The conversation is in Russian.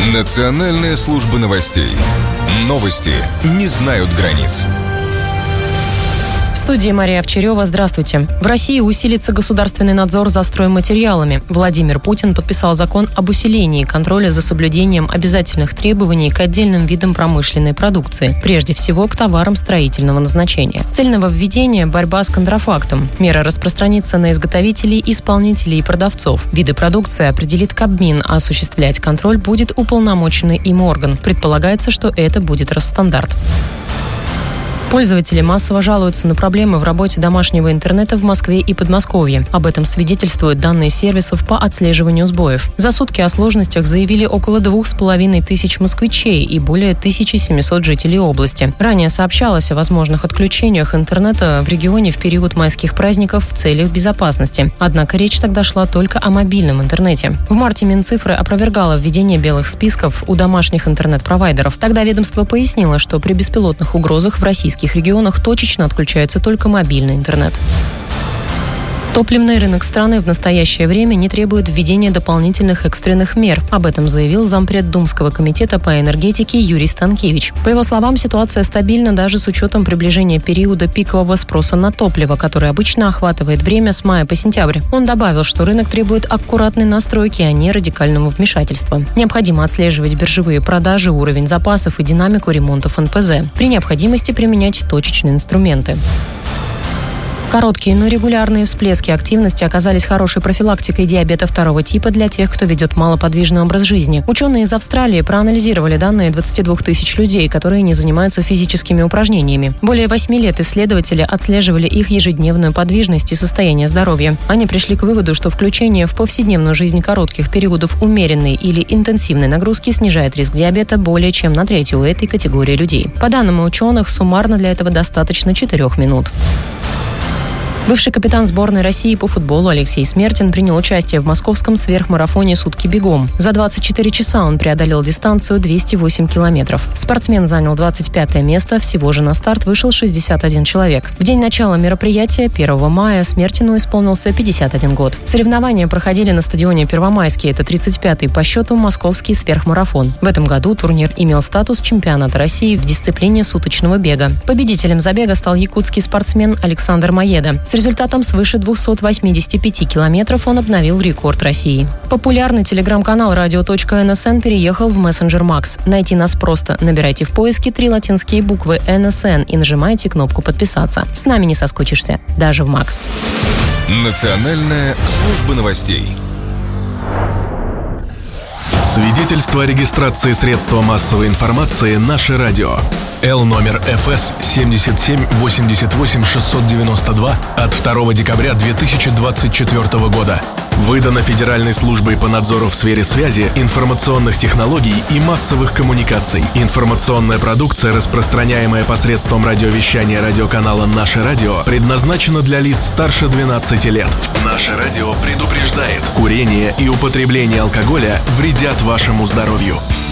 Национальная служба новостей. Новости не знают границ. В студии Мария Овчарева. Здравствуйте. В России усилится государственный надзор за стройматериалами. Владимир Путин подписал закон об усилении контроля за соблюдением обязательных требований к отдельным видам промышленной продукции, прежде всего к товарам строительного назначения. Цель нововведения – борьба с контрафактом. Мера распространится на изготовителей, исполнителей и продавцов. Виды продукции определит Кабмин, а осуществлять контроль будет уполномоченный им орган. Предполагается, что это будет Росстандарт. Пользователи массово жалуются на проблемы в работе домашнего интернета в Москве и Подмосковье. Об этом свидетельствуют данные сервисов по отслеживанию сбоев. За сутки о сложностях заявили около 2500 москвичей и более 1700 жителей области. Ранее сообщалось о возможных отключениях интернета в регионе в период майских праздников в целях безопасности. Однако речь тогда шла только о мобильном интернете. В марте Минцифры опровергало введение белых списков у домашних интернет-провайдеров. Тогда ведомство пояснило, что при беспилотных угрозах в российских регионах точечно отключается только мобильный интернет. Топливный рынок страны в настоящее время не требует введения дополнительных экстренных мер. Об этом заявил зампред Думского комитета по энергетике Юрий Станкевич. По его словам, ситуация стабильна даже с учетом приближения периода пикового спроса на топливо, который обычно охватывает время с мая по сентябрь. Он добавил, что рынок требует аккуратной настройки, а не радикального вмешательства. Необходимо отслеживать биржевые продажи, уровень запасов и динамику ремонтов НПЗ. При необходимости применять точечные инструменты. Короткие, но регулярные всплески активности оказались хорошей профилактикой диабета второго типа для тех, кто ведет малоподвижный образ жизни. Ученые из Австралии проанализировали данные 22 тысяч людей, которые не занимаются физическими упражнениями. Более 8 лет исследователи отслеживали их ежедневную подвижность и состояние здоровья. Они пришли к выводу, что включение в повседневную жизнь коротких периодов умеренной или интенсивной нагрузки снижает риск диабета более чем на треть у этой категории людей. По данным ученых, суммарно для этого достаточно 4 минут. Бывший капитан сборной России по футболу Алексей Смертин принял участие в московском сверхмарафоне «Сутки бегом». За 24 часа он преодолел дистанцию 208 километров. Спортсмен занял 25-е место, всего же на старт вышел 61 человек. В день начала мероприятия, 1 мая, Смертину исполнился 51 год. Соревнования проходили на стадионе Первомайский, это 35-й по счету московский сверхмарафон. В этом году турнир имел статус чемпионата России в дисциплине суточного бега. Победителем забега стал якутский спортсмен Александр Маеда. С результатом свыше 285 километров он обновил рекорд России. Популярный телеграм-канал radio.nsn переехал в мессенджер Макс. Найти нас просто. Набирайте в поиске 3 латинские буквы NSN и нажимайте кнопку «Подписаться». С нами не соскучишься. Даже в Макс. Национальная служба новостей. Свидетельство о регистрации средства массовой информации «Наше радио». Л номер ФС 7788 692 от 2 декабря 2024 года. Выдано Федеральной службой по надзору в сфере связи, информационных технологий и массовых коммуникаций. Информационная продукция, распространяемая посредством радиовещания радиоканала «Наше радио», предназначена для лиц старше 12 лет. «Наше радио» предупреждает: курение и употребление алкоголя вредят вашему здоровью.